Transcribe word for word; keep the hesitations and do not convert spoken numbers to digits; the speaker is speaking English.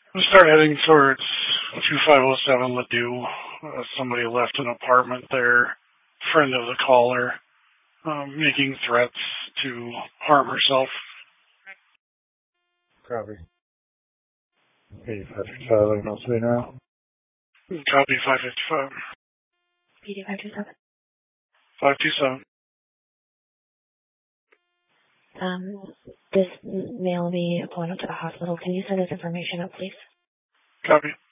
We start heading towards two five oh seven Ladue. Uh, somebody left an apartment there, friend of the caller, um, making threats to harm herself. Copy. eighty-five fifty-five, let me know speed now. Copy five fifty-five. P D five two seven. five two seven. Um, this male will be pulling up to the hospital. Can you send this information up, please? Copy.